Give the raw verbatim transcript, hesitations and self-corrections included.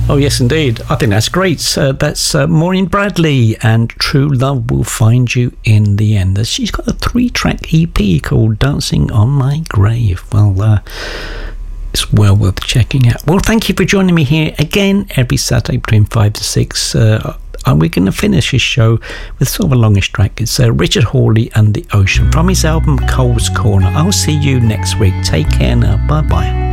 Oh, yes, indeed. I think that's great. Uh, that's uh, Maureen Bradley and True Love Will Find You in the End. She's got a three-track E P called Dancing on My Grave. Well, uh, it's well worth checking out. Well, thank you for joining me here again every Saturday between five to six. Uh, and we're going to finish this show with sort of a longish track. It's uh, Richard Hawley and the Ocean from his album Cole's Corner. I'll see you next week. Take care now. Bye-bye.